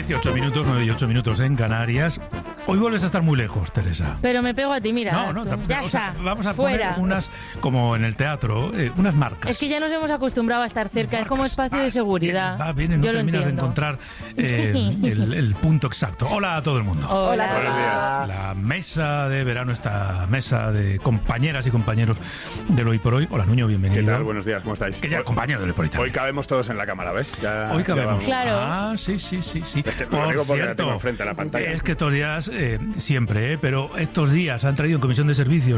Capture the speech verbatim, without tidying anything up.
dieciocho minutos, nueve y ocho minutos en Canarias. Hoy vuelves a estar muy lejos, Teresa. Pero me pego a ti, mira. No, no, ya o sea, está. Vamos a Fuera. poner unas, como en el teatro, eh, unas marcas. Es que ya nos hemos acostumbrado a estar cerca, Marcas. es como espacio Va, de seguridad. Va bien, no Yo lo terminas de entiendo. encontrar eh, el, el punto exacto. Hola a todo el mundo. Hola. Buenos días. La mesa de verano, esta mesa de compañeras y compañeros del Hoy por Hoy. Hola, Nuño, bienvenido. ¿Qué tal? Buenos días, ¿cómo estáis? Que ya Hoy- compañero del Hoy por Hoy también. Hoy cabemos todos en la cámara, ¿ves? Ya, Hoy ya cabemos. vamos. Claro. Ah, sí, sí, sí, sí. Es que te lo digo porque la tengo enfrente a la pantalla. Es que estos días, eh, siempre, eh, pero estos días han traído en Comisión de Servicios